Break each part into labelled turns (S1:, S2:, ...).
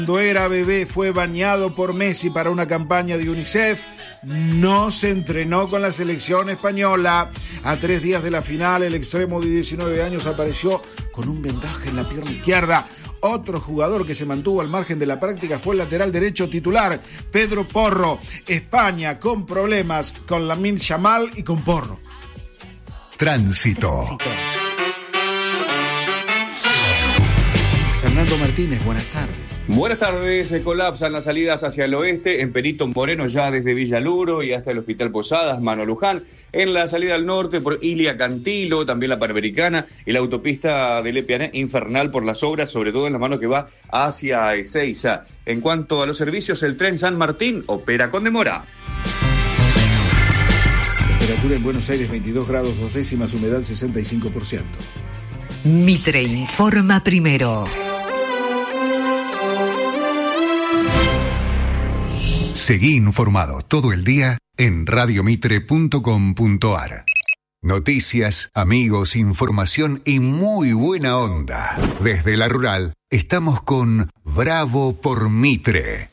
S1: Cuando era bebé fue bañado por Messi para una campaña de UNICEF. No se entrenó con la selección española. A 3 días de la final, el extremo de 19 años apareció con un vendaje en la pierna izquierda. Otro jugador que se mantuvo al margen de la práctica fue el lateral derecho titular, Pedro Porro. España con problemas con Lamine Yamal y con Porro.
S2: Tránsito.
S1: Fernando Martínez, buenas tardes.
S3: Buenas tardes. Se colapsan las salidas hacia el oeste en Perito Moreno, ya desde Villaluro y hasta el Hospital Posadas, Mano Luján. En la salida al norte por Ilia Cantilo, también la Panamericana y la autopista de Lepiané, infernal por las obras, sobre todo en la mano que va hacia Ezeiza. En cuanto a los servicios, el tren San Martín opera con demora.
S1: Temperatura en Buenos Aires 22 grados 2 décimas, humedad 65%.
S4: Mitre informa primero.
S2: Seguí informado todo el día en radiomitre.com.ar. Noticias, amigos, información y muy buena onda. Desde la rural estamos con Bravo por Mitre.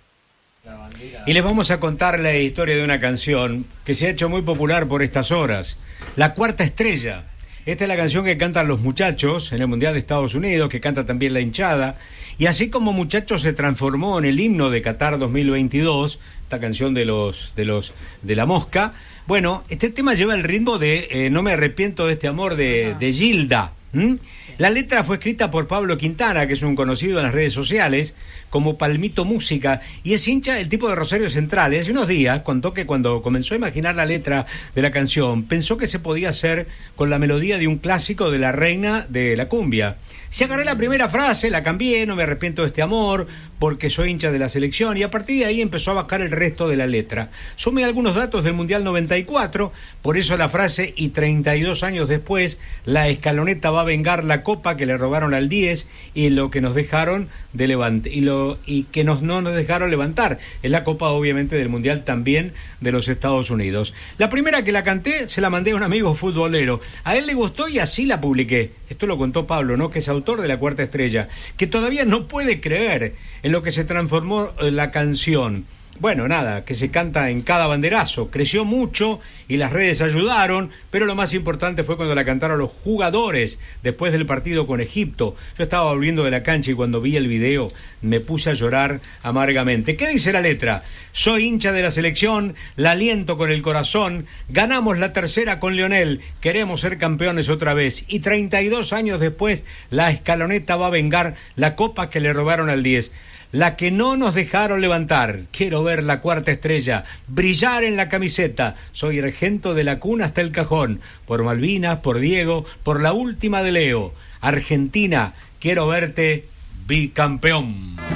S5: Y les vamos a contar la historia de una canción que se ha hecho muy popular por estas horas. La Cuarta Estrella. Esta es la canción que cantan los muchachos en el Mundial de Estados Unidos, que canta también la hinchada. Y así como Muchachos se transformó en el himno de Qatar 2022, esta canción de la Mosca, bueno, este tema lleva el ritmo de No me arrepiento de este amor de Gilda. La letra fue escrita por Pablo Quintana, que es un conocido en las redes sociales como Palmito Música, y es hincha el tipo de Rosario Central. Hace unos días contó que cuando comenzó a imaginar la letra de la canción, pensó que se podía hacer con la melodía de un clásico de la reina de la cumbia. Si agarré la primera frase, la cambié, no me arrepiento de este amor, porque soy hincha de la selección, y a partir de ahí empezó a bajar el resto de la letra. Sumé algunos datos del Mundial 94, por eso la frase, y 32 años después, la escaloneta va a vengar la copa que le robaron al 10 y lo que nos dejaron de levantar, y que no nos dejaron levantar. Es la copa, obviamente, del Mundial también de los Estados Unidos. La primera que la canté, se la mandé a un amigo futbolero. A él le gustó y así la publiqué. Esto lo contó Pablo, ¿no?, que es autor de La Cuarta Estrella, que todavía no puede creer en lo que se transformó la canción. Bueno, nada, que se canta en cada banderazo. Creció mucho y las redes ayudaron, pero lo más importante fue cuando la cantaron los jugadores después del partido con Egipto. Yo estaba volviendo de la cancha y cuando vi el video me puse a llorar amargamente. ¿Qué dice la letra? Soy hincha de la selección, la aliento con el corazón, ganamos la tercera con Lionel, queremos ser campeones otra vez. Y 32 años después, la escaloneta va a vengar la copa que le robaron al 10. La que no nos dejaron levantar. Quiero ver la Cuarta Estrella brillar en la camiseta. Soy argento de la cuna hasta el cajón. Por Malvinas, por Diego, por la última de Leo. Argentina, quiero verte bicampeón.